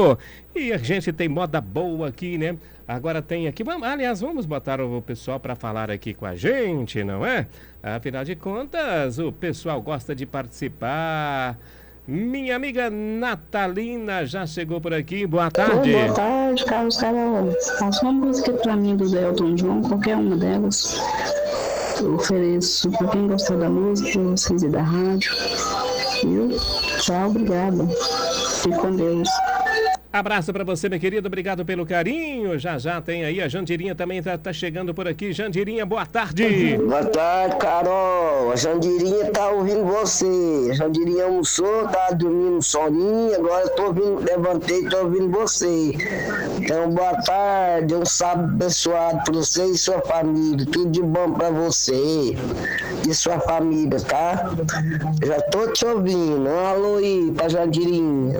Chegou! E a gente tem moda boa aqui, né? Agora tem aqui, vamos botar o pessoal para falar aqui com a gente, não é? Afinal de contas, o pessoal gosta de participar. Minha amiga Natalina já chegou por aqui, boa tarde. Boa tarde, Carlos Carol. Faça uma música para mim do Elton John, qualquer uma delas. Eu ofereço para quem gostar da música, para vocês e da rádio. Viu? Tchau, obrigada. Fique com Deus. Abraço para você, meu querido, obrigado pelo carinho. Já tem aí, a Jandirinha também tá chegando por aqui. Jandirinha, boa tarde. Boa tarde, Carol. A Jandirinha tá ouvindo você. A Jandirinha almoçou, tá dormindo soninho, agora eu tô ouvindo, levantei e tô ouvindo você. Então, boa tarde, um sábado abençoado para você e sua família. Tudo de bom para você e sua família, tá? Já tô te ouvindo. Um alô aí pra Jandirinha.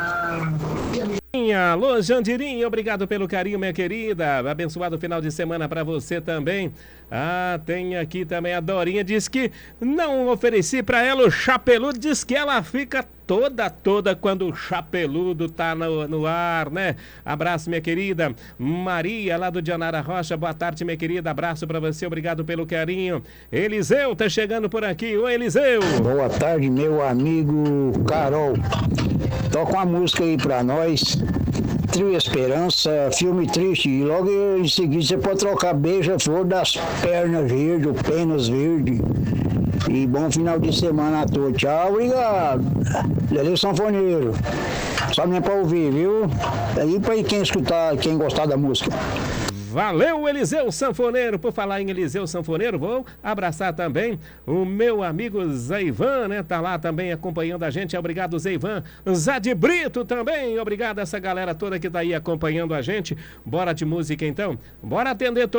Alô, Jandirinha, obrigado pelo carinho, minha querida. Abençoado final de semana para você também. Tem aqui também a Dorinha, diz que não ofereci para ela o chapeludo, diz que ela fica toda quando o chapeludo tá no ar, né? Abraço, minha querida. Maria, lá do Dianara Rocha, boa tarde, minha querida. Abraço para você, obrigado pelo carinho. Eliseu tá chegando por aqui. Oi, Eliseu. Boa tarde, meu amigo Carol. Toca uma música aí pra nós. Trio Esperança, filme triste. E logo em seguida você pode trocar Beija-Flor das pernas verdes, ou penas verdes. E bom final de semana a todos. Tchau, obrigado. Lelê Sanfoneiro. Só mesmo pra ouvir, viu? Aí pra quem escutar, quem gostar da música. Valeu, Eliseu Sanfoneiro. Por falar em Eliseu Sanfoneiro, vou abraçar também o meu amigo Zeivan, né? Tá lá também acompanhando a gente. Obrigado, Zeivan. Zé Brito também. Obrigado a essa galera toda que tá aí acompanhando a gente. Bora de música, então? Bora atender